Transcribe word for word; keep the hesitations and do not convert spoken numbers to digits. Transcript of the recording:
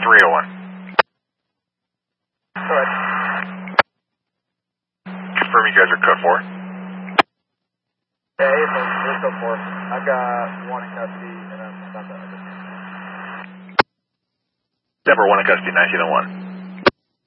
three oh one. Go ahead. Confirm you guys are code four. Yeah, eight four, we're code four. I've got one in custody and I'm not that. Denver one in custody, nineteen oh one.